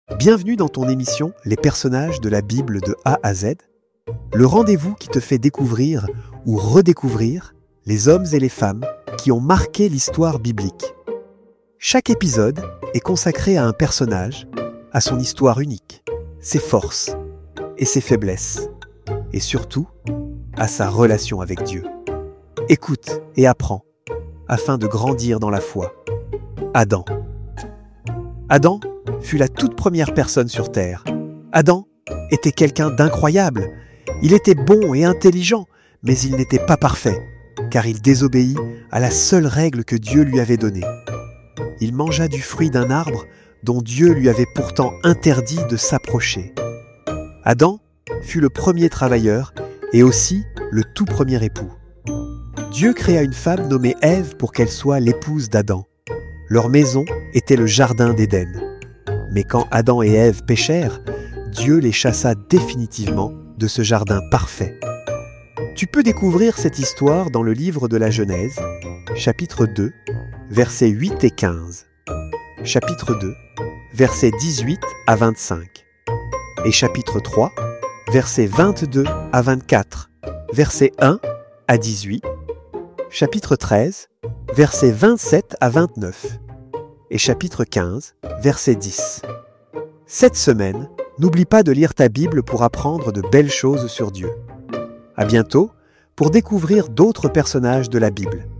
Bienvenue dans ton émission Les personnages de la Bible de A à Z, le rendez-vous qui te fait découvrir ou redécouvrir les hommes et les femmes qui ont marqué l'histoire biblique. Chaque épisode est consacré à un personnage, à son histoire unique, ses forces et ses faiblesses, et surtout à sa relation avec Dieu. Écoute et apprends afin de grandir dans la foi. Adam. Adam fut la toute première personne sur Terre. Adam était quelqu'un d'incroyable. Il était bon et intelligent, mais il n'était pas parfait, car il désobéit à la seule règle que Dieu lui avait donnée. Il mangea du fruit d'un arbre dont Dieu lui avait pourtant interdit de s'approcher. Adam fut le premier travailleur et aussi le tout premier époux. Dieu créa une femme nommée Ève pour qu'elle soit l'épouse d'Adam. Leur maison était le jardin d'Éden. Mais quand Adam et Ève péchèrent, Dieu les chassa définitivement de ce jardin parfait. Tu peux découvrir cette histoire dans le livre de la Genèse, chapitre 2, versets 8 et 15, chapitre 2, versets 18 à 25, et chapitre 3, versets 22 à 24, versets 1 à 18, chapitre 13, versets 27 à 29, et chapitre 15, verset 10. Cette semaine, n'oublie pas de lire ta Bible pour apprendre de belles choses sur Dieu. À bientôt pour découvrir d'autres personnages de la Bible.